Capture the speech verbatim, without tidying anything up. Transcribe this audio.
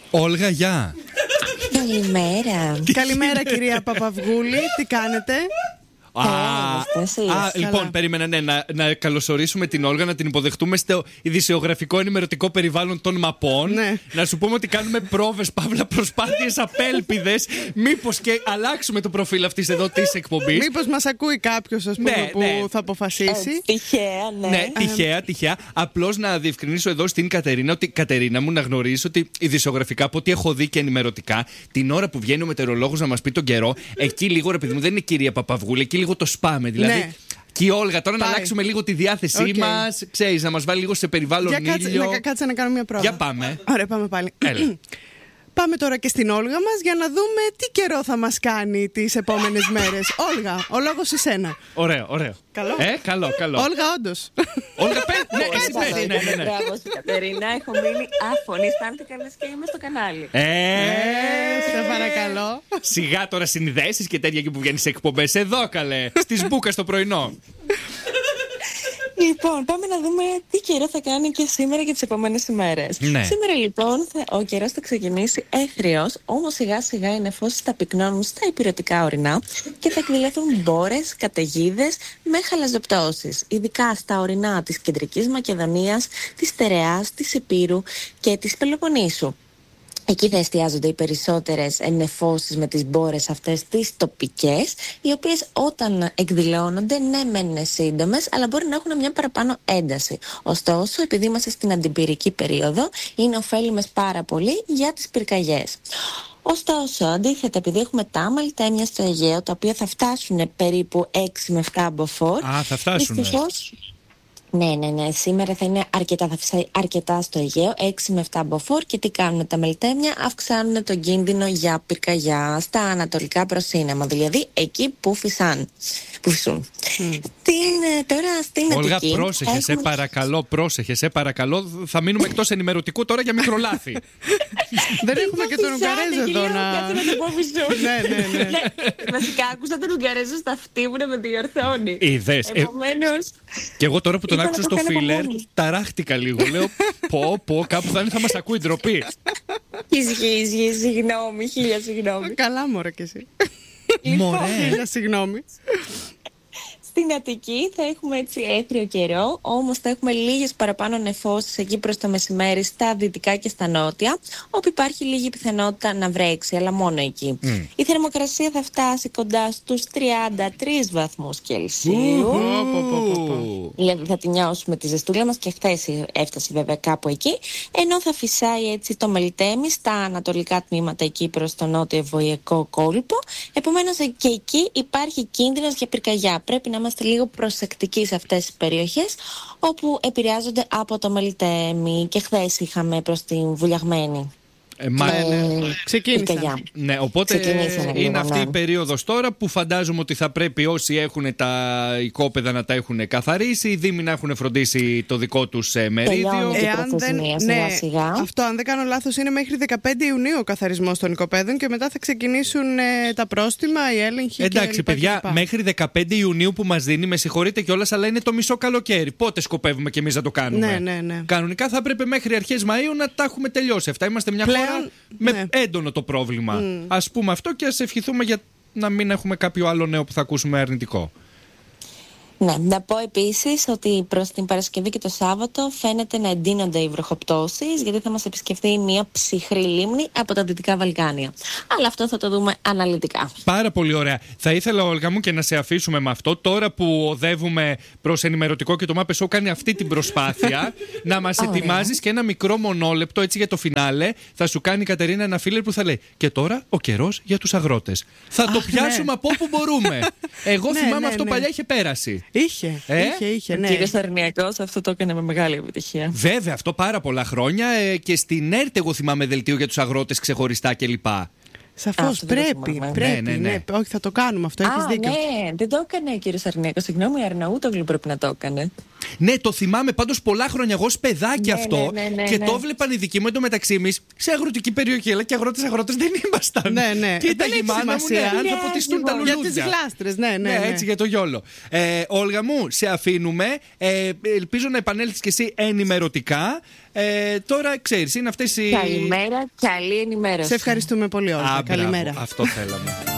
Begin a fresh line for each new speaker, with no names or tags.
Όλγα, γεια.
Καλημέρα.
Καλημέρα, κυρία Παπαυγούλη, τι κάνετε?
Α, α, λοιπόν, περίμενα ναι, να, να καλωσορίσουμε την Όλγα, να την υποδεχτούμε στο ειδησιογραφικό ενημερωτικό περιβάλλον των ΜΑΠών. Ναι. Να σου πούμε ότι κάνουμε πρόβες, παύλα, προσπάθειες απέλπιδες. Μήπως και αλλάξουμε το προφίλ αυτής εδώ της εκπομπής.
Μήπως μας ακούει κάποιος, ας πούμε, ναι, που ναι. θα αποφασίσει.
Ε, τυχαία, ναι.
Ναι, τυχαία, τυχαία. Απλώς να διευκρινίσω εδώ στην Κατερίνα ότι, Κατερίνα μου, να γνωρίζεις ότι ειδησιογραφικά, από ό,τι έχω δει και ενημερωτικά, την ώρα που βγαίνει ο μετεωρολόγος να μας πει τον καιρό, εκεί λίγο, ρε παιδί μου, δεν είναι κυρία Παπαυγούλη, εκεί λίγο το σπάμε. Δηλαδή, ναι. Και η Όλγα, τώρα Πάει. να αλλάξουμε λίγο τη διάθεσή okay. μας, ξέρεις, να μας βάλει λίγο σε περιβάλλον
Για
ήλιο.
Κάτσε, να, κάτσε να κάνω μια πρόβα.
Για πάμε.
Ωραία, πάμε πάλι.
Έλα.
Πάμε τώρα και στην Όλγα μας για να δούμε τι καιρό θα μας κάνει τις επόμενες μέρες. Όλγα, ο λόγος σε σένα.
Ωραίο, ωραίο.
Καλό.
Ε, καλό, καλό.
Όλγα, όντως.
Όλγα, πες, ναι, εσύ πες. Ναι, ναι, ναι.
Μπράβο στην Κατερίνα, έχω μείνει άφωνη. Αισθάνεται καλές και είμαι στο κανάλι.
Ε,
σε παρακαλώ.
Σιγά τώρα συνδέσεις και τέτοια εκεί που βγαίνεις σε εκπομπές. Εδώ, καλέ. Στη Μπούκα στο πρωινό.
Λοιπόν, πάμε να δούμε τι καιρό θα κάνει και σήμερα και τις επόμενες ημέρες.
Ναι.
Σήμερα λοιπόν θα, ο καιρός θα ξεκινήσει έθριος, όμως σιγά σιγά οι νεφώσεις θα πυκνώνουν στα ηπειρωτικά ορεινά και θα εκδηλωθούν μπόρες, καταιγίδες με χαλαζοπτώσεις, ειδικά στα ορεινά της Κεντρικής Μακεδονίας, της Στερεάς, της Epírου και της Πελοποννήσου. Εκεί θα εστιάζονται οι περισσότερες νεφώσεις με τις μπόρες αυτές τις τοπικές, οι οποίες όταν εκδηλώνονται, ναι μεν είναι σύντομες, αλλά μπορεί να έχουν μια παραπάνω ένταση. Ωστόσο, επειδή είμαστε στην αντιπυρική περίοδο, είναι ωφέλιμες πάρα πολύ για τις πυρκαγιές. Ωστόσο, αντίθετα, επειδή έχουμε τα αμαλτέμια στο Αιγαίο, τα οποία θα φτάσουν περίπου έξι με επτά μποφόρ.
Α, θα φτάσουν.
Ναι, ναι, ναι. Σήμερα θα είναι αρκετά, θα φυσάει αρκετά στο Αιγαίο, έξι με επτά μποφόρ. Και τι κάνουν τα μελτέμια? Αυξάνουν τον κίνδυνο για πυρκαγιά στα ανατολικά προσύνεμα, δηλαδή εκεί που φυσάν. Που φυσούν. Mm. Την, τώρα στην
Όλγα,
Αττική.
πρόσεχε, έχουμε... σε παρακαλώ, πρόσεχε, σε παρακαλώ. Θα μείνουμε εκτός ενημερωτικού τώρα για μικρολάθη.
Δεν έχουμε και τον Ουγγαρέζο εδώ να.
Ναι, ναι, ναι. Βασικά, άκουσα τον Ουγγαρέζο στα αυτή μου να με διορθώνει.
Είδες.
Επομένως.
Και εγώ τώρα που τον άκουσα στο φίλερ, ταράχτηκα λίγο. Λέω, πω, πω, κάπου θα είναι, θα μας ακούει ντροπή.
Ισχύει, ισχύει, συγγνώμη, χίλια συγγνώμη.
Καλά, μωρέ κι εσύ.
Μωρέ.
Χίλια συγγνώμη.
Στην Αττική θα έχουμε έτσι έθριο καιρό, όμως θα έχουμε λίγες παραπάνω νεφώσεις εκεί προς το μεσημέρι στα δυτικά και στα νότια, όπου υπάρχει λίγη πιθανότητα να βρέξει, αλλά μόνο εκεί. Mm. Η θερμοκρασία θα φτάσει κοντά στους τριάντα τρεις βαθμούς Κελσίου. Δηλαδή θα τη νιώσουμε τη ζεστούλα μας, και χθες έφτασε βέβαια κάπου εκεί, ενώ θα φυσάει έτσι το μελτέμι στα ανατολικά τμήματα εκεί προς το νότιο ευωιακό κόλπο. Επομένως και εκεί υπάρχει κίνδυνος για πυρκαγιά. Πρέπει να είμαστε λίγο προσεκτικοί σε αυτές τις περιοχές όπου επηρεάζονται από το μελτέμι, και χθες είχαμε προς την Βουλιαγμένη.
Ε, μα...
ε, ναι. Ξεκίνησαν.
Ναι, οπότε είναι λίγο, αυτή ναι. η περίοδος τώρα που φαντάζομαι ότι θα πρέπει όσοι έχουν τα οικόπεδα να τα έχουν καθαρίσει, οι δήμοι να έχουν φροντίσει το δικό τους ε, μερίδιο.
Εάν δεν, ναι, αυτό, αν δεν κάνω λάθος, είναι μέχρι δεκαπέντε Ιουνίου ο καθαρισμός των οικοπαίδων και μετά θα ξεκινήσουν ε, τα πρόστιμα, οι έλεγχοι.
Εντάξει, και παιδιά, και μέχρι δεκαπέντε Ιουνίου που μας δίνει, με συγχωρείτε κιόλας, αλλά είναι το μισό καλοκαίρι. Πότε σκοπεύουμε κι εμείς να το κάνουμε?
Ναι, ναι, ναι.
Κανονικά θα έπρεπε μέχρι αρχές Μαΐου να τα έχουμε τελειώσει αυτά. Είμαστε μια χώρα με ναι. έντονο το πρόβλημα. Mm. Ας πούμε αυτό και ας ευχηθούμε για να μην έχουμε κάποιο άλλο νέο που θα ακούσουμε αρνητικό.
Ναι, να πω επίσης ότι προς την Παρασκευή και το Σάββατο φαίνεται να εντείνονται οι βροχοπτώσεις, γιατί θα μας επισκεφθεί μια ψυχρή λίμνη από τα Δυτικά Βαλκάνια. Αλλά αυτό θα το δούμε αναλυτικά.
Πάρα πολύ ωραία. Θα ήθελα, Όλγα μου, και να σε αφήσουμε με αυτό. Τώρα που οδεύουμε προς ενημερωτικό και το Μάπε Σοου κάνει αυτή την προσπάθεια, να μας ετοιμάζεις και ένα μικρό μονόλεπτο έτσι για το φινάλε. Θα σου κάνει η Κατερίνα ένα φίλερ που θα λέει: και τώρα ο καιρός για τους αγρότες. Θα το πιάσουμε ναι. από όπου μπορούμε. Εγώ
ναι,
θυμάμαι
ναι,
αυτό
ναι.
παλιά είχε πέρασει.
Είχε,
ε?
είχε, είχε, ναι.
Ο κύριος Αρνιακός αυτό το έκανε με μεγάλη επιτυχία.
Βέβαια, αυτό πάρα πολλά χρόνια ε, και στην ΕΡΤ εγώ θυμάμαι δελτίο για τους αγρότες ξεχωριστά κλπ.
Σαφώς πρέπει, πρέπει, ναι, ναι, ναι. ναι. Όχι, θα το κάνουμε αυτό, έχεις
Α,
δίκιο.
Ναι, δεν το έκανε ο κύριος Αρνιακός, συγγνώμη, η Αρναούτογλου πρέπει να το έκανε.
Ναι, το θυμάμαι πάντως πολλά χρόνια εγώ ως παιδάκι
Ναι,
αυτό.
ναι, ναι, ναι,
και
ναι.
το βλέπαν οι δικοί μου εντωμεταξύ εμείς σε αγροτική περιοχή. Αλλά και αγρότες αγρότες δεν ήμασταν.
Ναι, ναι.
Κοίτα,
Δεν
η
έχει
μάνα μου, ναι,
σημασία.
αν θα ποτιστούν τα
λοιπόν.
Για
λουλούδια.
τις γλάστρες, ναι, ναι.
Ναι,
ναι.
έτσι για το γιόλο. Ε, Όλγα μου, σε αφήνουμε. Ε, ελπίζω να επανέλθεις και εσύ ενημερωτικά. Ε, τώρα ξέρεις, είναι αυτές οι.
Καλημέρα, καλή ενημέρωση.
Σε ευχαριστούμε πολύ, Όλγα.
Α, μπράβο,
Καλημέρα.
αυτό θέλαμε.